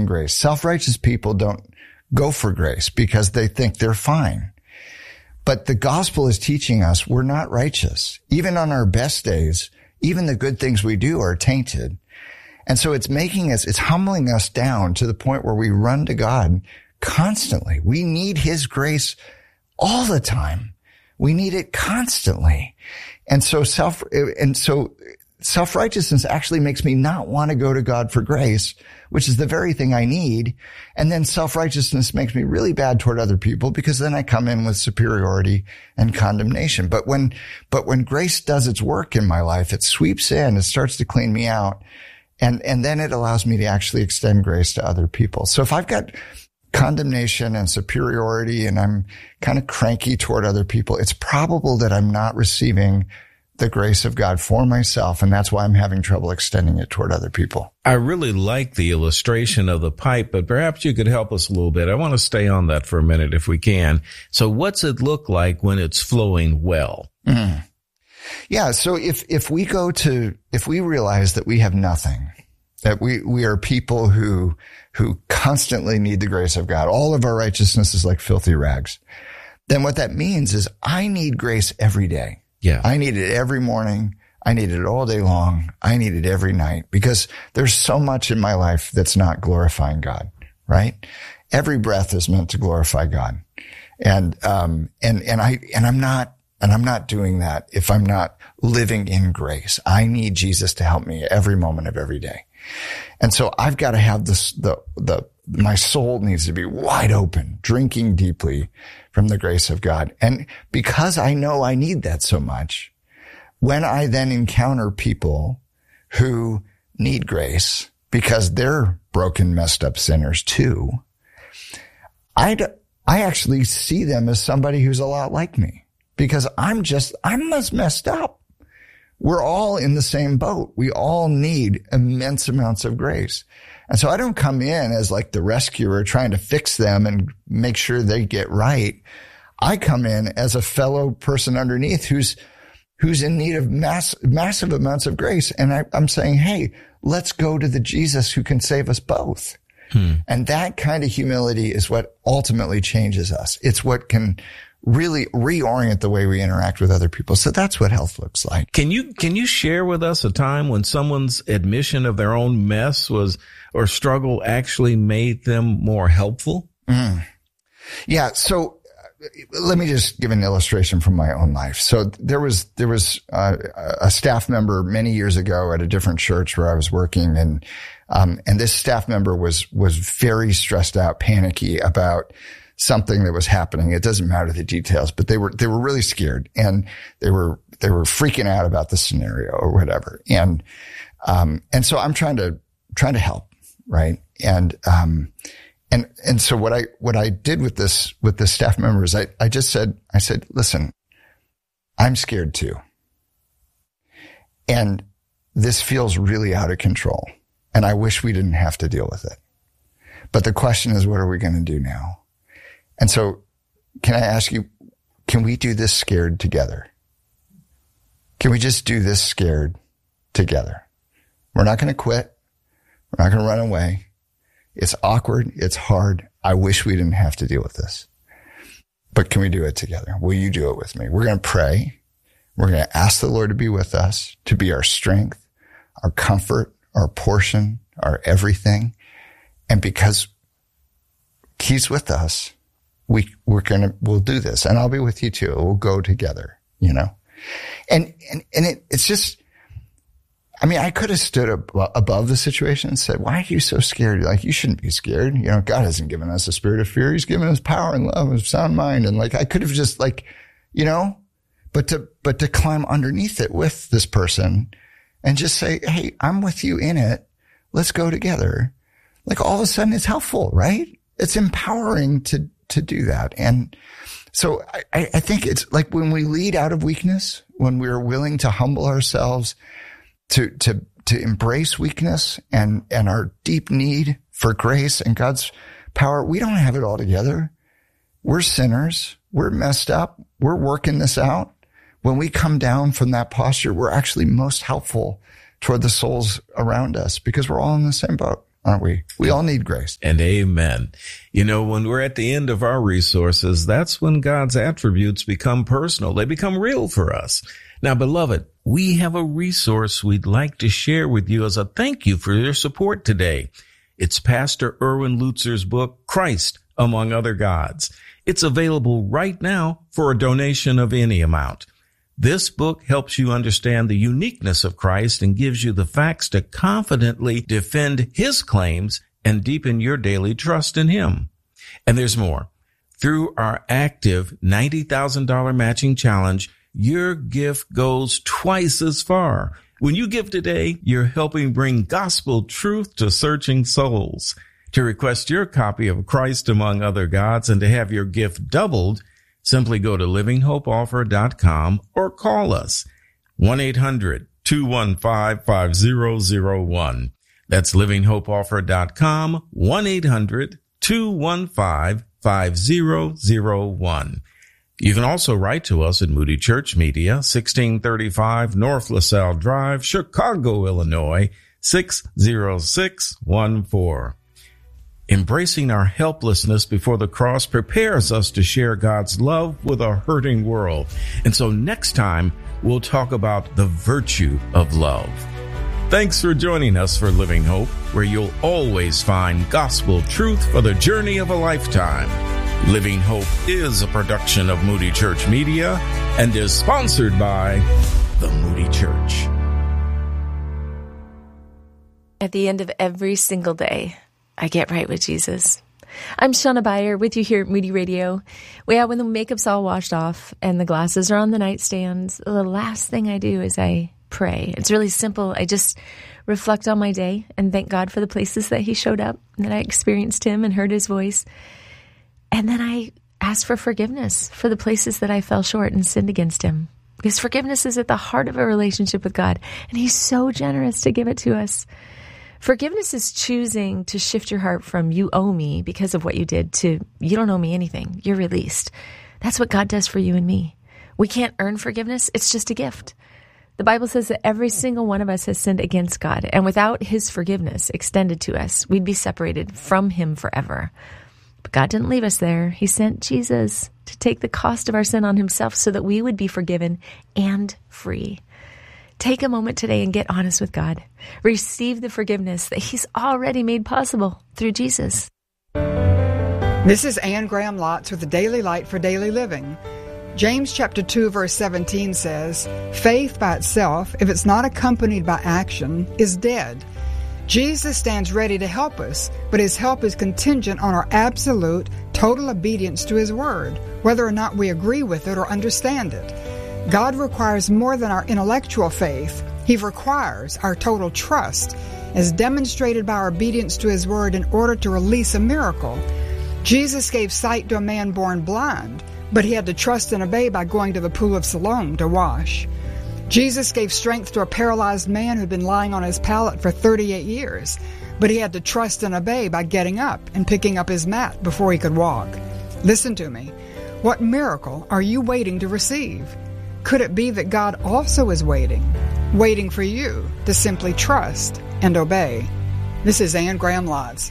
grace. Self-righteous people don't go for grace because they think they're fine. But the gospel is teaching us we're not righteous. Even on our best days, even the good things we do are tainted. And so it's humbling us down to the point where we run to God constantly. We need his grace all the time. We need it constantly. And so self-righteousness actually makes me not want to go to God for grace, which is the very thing I need. And then self-righteousness makes me really bad toward other people because then I come in with superiority and condemnation. But when grace does its work in my life, it sweeps in, it starts to clean me out. And then it allows me to actually extend grace to other people. So if I've got condemnation and superiority and I'm kind of cranky toward other people, it's probable that I'm not receiving the grace of God for myself, and that's why I'm having trouble extending it toward other people. I really like the illustration of the pipe, but perhaps you could help us a little bit. I want to stay on that for a minute if we can. So what's it look like when it's flowing well? Mm. Yeah, so if we realize that we have nothing, that we are people who constantly need the grace of God, all of our righteousness is like filthy rags, then what that means is I need grace every day. Yeah. I need it every morning. I need it all day long. I need it every night because there's so much in my life that's not glorifying God, right? Every breath is meant to glorify God. And I'm not doing that if I'm not living in grace. I need Jesus to help me every moment of every day. And so I've got to have my soul needs to be wide open, drinking deeply from the grace of God. And because I know I need that so much, when I then encounter people who need grace because they're broken, messed up sinners too, I actually see them as somebody who's a lot like me because I'm as messed up. We're all in the same boat. We all need immense amounts of grace. And so I don't come in as like the rescuer trying to fix them and make sure they get right. I come in as a fellow person underneath who's in need of massive amounts of grace. And I'm saying, hey, let's go to the Jesus who can save us both. And that kind of humility is what ultimately changes us. It's what can really reorient the way we interact with other people. So that's what health looks like. Can you share with us a time when someone's admission of their own mess or struggle actually made them more helpful? Yeah. So let me just give an illustration from my own life. So there was a staff member many years ago at a different church where I was working, and this staff member was very stressed out, panicky about something that was happening. It doesn't matter the details, but they were really scared, and they were freaking out about the scenario or whatever. And so I'm trying to help, right? And so what I did with this staff member is I said, listen, I'm scared too. And this feels really out of control. And I wish we didn't have to deal with it. But the question is, what are we going to do now? And so can I ask you, can we do this scared together? Can we just do this scared together? We're not going to quit. We're not going to run away. It's awkward. It's hard. I wish we didn't have to deal with this. But can we do it together? Will you do it with me? We're going to pray. We're going to ask the Lord to be with us, to be our strength, our comfort, our portion, our everything. And because He's with us, we'll do this. And I'll be with you too. We'll go together, you know? And it's just, I mean, I could have stood above the situation and said, why are you so scared? Like, you shouldn't be scared. You know, God hasn't given us a spirit of fear. He's given us power and love and sound mind. And like, I could have just like, you know, but to climb underneath it with this person and just say, hey, I'm with you in it. Let's go together. Like, all of a sudden it's helpful, right? It's empowering to do that. And so I think it's like when we lead out of weakness, when we're willing to humble ourselves, to embrace weakness and our deep need for grace and God's power. We don't have it all together. We're sinners. We're messed up. We're working this out. When we come down from that posture, we're actually most helpful toward the souls around us because we're all in the same boat. aren't we? We all need grace. And amen. You know, when we're at the end of our resources, that's when God's attributes become personal. They become real for us. Now, beloved, we have a resource we'd like to share with you as a thank you for your support today. It's Pastor Erwin Lutzer's book, Christ Among Other Gods. It's available right now for a donation of any amount. This book helps you understand the uniqueness of Christ and gives you the facts to confidently defend his claims and deepen your daily trust in him. And there's more. Through our active $90,000 matching challenge, your gift goes twice as far. When you give today, you're helping bring gospel truth to searching souls. To request your copy of Christ Among Other Gods and to have your gift doubled, simply go to livinghopeoffer.com or call us 1-800-215-5001. That's livinghopeoffer.com, 1-800-215-5001. You can also write to us at Moody Church Media, 1635 North LaSalle Drive, Chicago, Illinois, 60614. Embracing our helplessness before the cross prepares us to share God's love with a hurting world. And so next time, we'll talk about the virtue of love. Thanks for joining us for Living Hope, where you'll always find gospel truth for the journey of a lifetime. Living Hope is a production of Moody Church Media and is sponsored by the Moody Church. At the end of every single day, I get right with Jesus. I'm Shauna Beyer with you here at Moody Radio. When the makeup's all washed off and the glasses are on the nightstand, the last thing I do is I pray. It's really simple. I just reflect on my day and thank God for the places that he showed up, that I experienced him and heard his voice. And then I ask for forgiveness for the places that I fell short and sinned against him. Because forgiveness is at the heart of a relationship with God, and he's so generous to give it to us. Forgiveness is choosing to shift your heart from you owe me because of what you did to you don't owe me anything. You're released. That's what God does for you and me. We can't earn forgiveness. It's just a gift. The Bible says that every single one of us has sinned against God, and without his forgiveness extended to us, we'd be separated from him forever. But God didn't leave us there. He sent Jesus to take the cost of our sin on himself so that we would be forgiven and free. Take a moment today and get honest with God. Receive the forgiveness that he's already made possible through Jesus. This is Anne Graham Lotz with the Daily Light for Daily Living. James chapter 2, verse 17 says, "Faith by itself, if it's not accompanied by action, is dead." Jesus stands ready to help us, but his help is contingent on our absolute, total obedience to his word, whether or not we agree with it or understand it. God requires more than our intellectual faith. He requires our total trust, as demonstrated by our obedience to his word in order to release a miracle. Jesus gave sight to a man born blind, but he had to trust and obey by going to the pool of Siloam to wash. Jesus gave strength to a paralyzed man who'd been lying on his pallet for 38 years, but he had to trust and obey by getting up and picking up his mat before he could walk. Listen to me. What miracle are you waiting to receive? Could it be that God also is waiting for you to simply trust and obey? This is Anne Graham Lotz.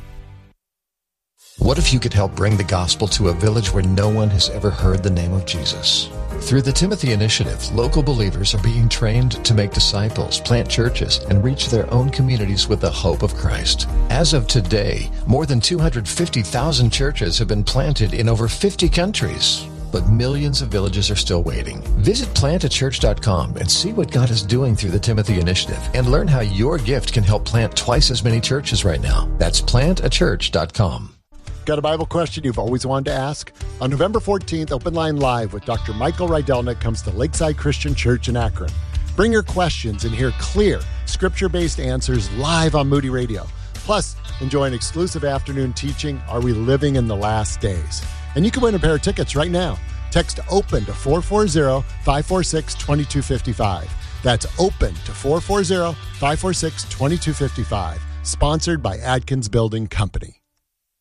What if you could help bring the gospel to a village where no one has ever heard the name of Jesus? Through the Timothy Initiative, local believers are being trained to make disciples, plant churches, and reach their own communities with the hope of Christ. As of today, more than 250,000 churches have been planted in over 50 countries. But millions of villages are still waiting. Visit plantachurch.com and see what God is doing through the Timothy Initiative and learn how your gift can help plant twice as many churches right now. That's plantachurch.com. Got a Bible question you've always wanted to ask? On November 14th, Open Line Live with Dr. Michael Rydelnik comes to Lakeside Christian Church in Akron. Bring your questions and hear clear, scripture-based answers live on Moody Radio. Plus, enjoy an exclusive afternoon teaching, Are We Living in the Last Days? And you can win a pair of tickets right now. Text OPEN to 440-546-2255. That's OPEN to 440-546-2255. Sponsored by Adkins Building Company.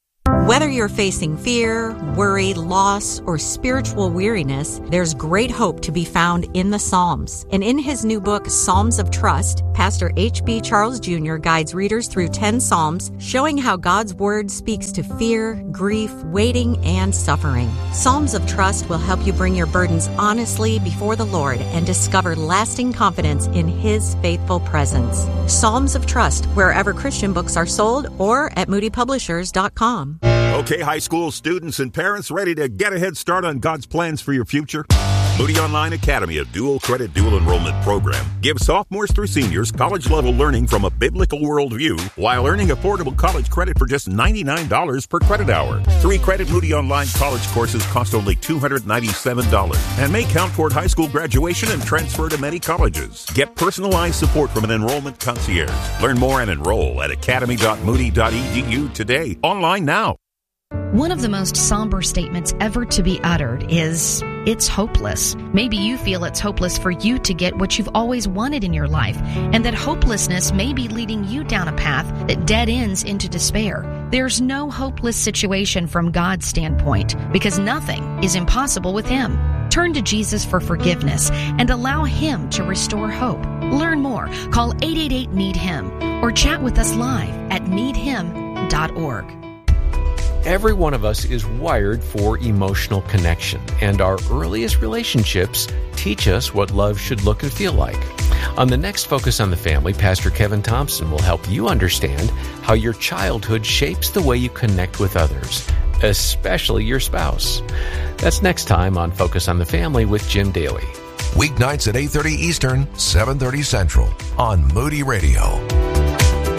Whether you're facing fear, worry, loss, or spiritual weariness, there's great hope to be found in the Psalms. And in his new book, Psalms of Trust, Pastor H.B. Charles Jr. guides readers through 10 Psalms, showing how God's Word speaks to fear, grief, waiting, and suffering. Psalms of Trust will help you bring your burdens honestly before the Lord and discover lasting confidence in His faithful presence. Psalms of Trust, wherever Christian books are sold, or at moodypublishers.com. Okay, high school students and parents, ready to get a head start on God's plans for your future? Moody Online Academy, a dual credit, dual enrollment program, gives sophomores through seniors college-level learning from a biblical worldview while earning affordable college credit for just $99 per credit hour. 3-credit Moody Online college courses cost only $297 and may count toward high school graduation and transfer to many colleges. Get personalized support from an enrollment concierge. Learn more and enroll at academy.moody.edu today. Online now. One of the most somber statements ever to be uttered is, it's hopeless. Maybe you feel it's hopeless for you to get what you've always wanted in your life, and that hopelessness may be leading you down a path that dead ends into despair. There's no hopeless situation from God's standpoint, because nothing is impossible with Him. Turn to Jesus for forgiveness and allow Him to restore hope. Learn more. Call 888-NEED-HIM or chat with us live at needhim.org. Every one of us is wired for emotional connection, and our earliest relationships teach us what love should look and feel like. On the next Focus on the Family, Pastor Kevin Thompson will help you understand how your childhood shapes the way you connect with others, especially your spouse. That's next time on Focus on the Family with Jim Daly. Weeknights at 8:30 Eastern, 7:30 Central on Moody Radio.